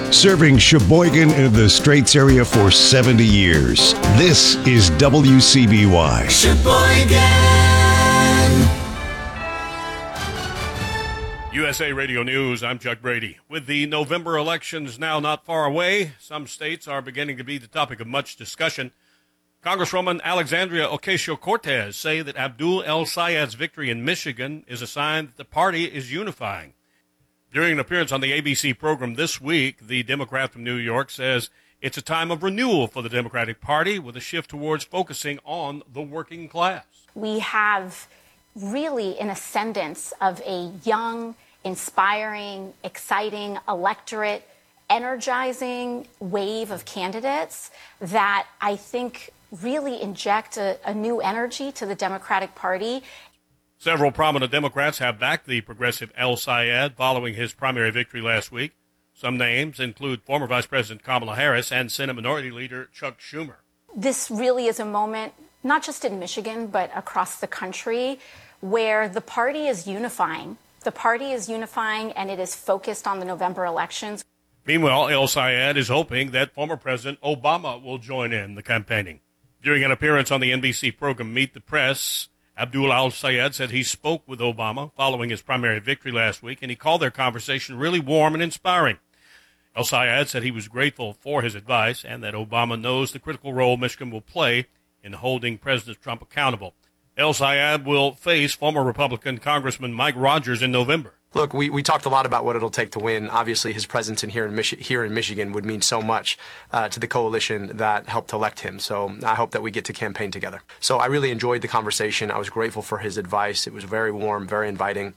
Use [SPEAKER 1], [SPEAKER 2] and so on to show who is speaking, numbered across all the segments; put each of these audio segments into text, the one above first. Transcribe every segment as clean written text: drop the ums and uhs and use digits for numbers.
[SPEAKER 1] Serving Sheboygan and the Straits area for 70 years. This is WCBY.
[SPEAKER 2] Sheboygan.
[SPEAKER 3] USA Radio News, I'm Chuck Brady. With the November elections now not far away, some states are beginning to be the topic of much discussion. Congresswoman Alexandria Ocasio-Cortez say that Abdul El-Sayed's victory in Michigan is a sign that the party is unifying. During an appearance on the ABC program this week, the Democrat from New York says it's a time of renewal for the Democratic Party with a shift towards focusing on the working class.
[SPEAKER 4] We have really an ascendance of a young, inspiring, exciting electorate, energizing wave of candidates that I think really inject a new energy to the Democratic Party.
[SPEAKER 3] Several prominent Democrats have backed the progressive El-Sayed following his primary victory last week. Some names include former Vice President Kamala Harris and Senate Minority Leader Chuck Schumer.
[SPEAKER 4] This really is a moment, not just in Michigan, but across the country, where the party is unifying. The party is unifying, and it is focused on the November elections.
[SPEAKER 3] Meanwhile, El-Sayed is hoping that former President Obama will join in the campaigning. During an appearance on the NBC program Meet the Press, Abdul El-Sayed said he spoke with Obama following his primary victory last week, and he called their conversation really warm and inspiring. El-Sayed said he was grateful for his advice and that Obama knows the critical role Michigan will play in holding President Trump accountable. El-Sayed will face former Republican Congressman Mike Rogers in November.
[SPEAKER 5] Look, we talked a lot about what it'll take to win. Obviously, his presence here in Michigan would mean so much to the coalition that helped elect him. So I hope that we get to campaign together. So I really enjoyed the conversation. I was grateful for his advice. It was very warm, very inviting.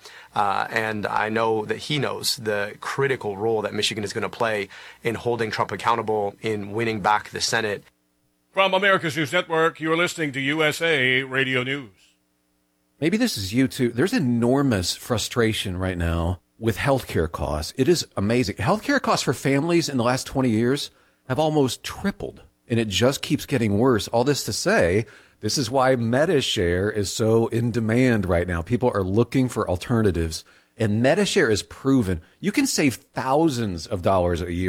[SPEAKER 5] And I know that he knows the critical role that Michigan is going to play in holding Trump accountable, in winning back the Senate.
[SPEAKER 3] From America's News Network, you're listening to USA Radio News.
[SPEAKER 6] Maybe this is you too. There's enormous frustration right now with healthcare costs. It is amazing. Healthcare costs for families in the last 20 years have almost tripled, and it just keeps getting worse. All this to say, this is why MediShare is so in demand right now. People are looking for alternatives, and MediShare is proven you can save thousands of dollars a year